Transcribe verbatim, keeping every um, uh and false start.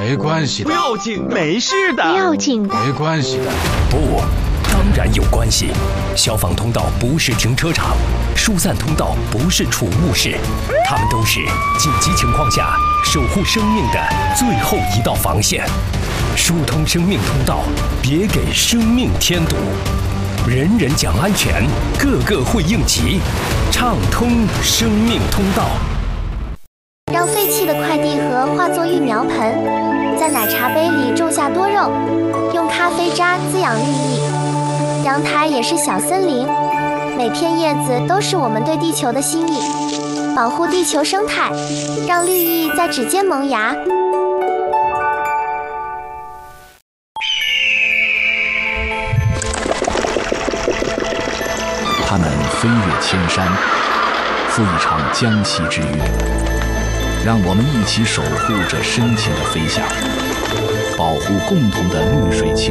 没关系的， 不要紧，没事的， 不要紧的， 没关系的。 不，当然有关系。消防通道不是停车场，疏散通道不是储物室，它们都是紧急情况下守护生命的最后一道防线。疏通生命通道，别给生命添堵。人人讲安全，个个会应急，畅通生命通道。 让废弃的快递盒化作育苗盆，在奶茶杯里种下多肉，用咖啡渣滋养绿意。阳台也是小森林，每片叶子都是我们对地球的心意。保护地球生态，让绿意在指尖萌芽。 他们飞越千山，赴一场江西之约。让我们一起守护这深情的飞翔，保护共同的绿水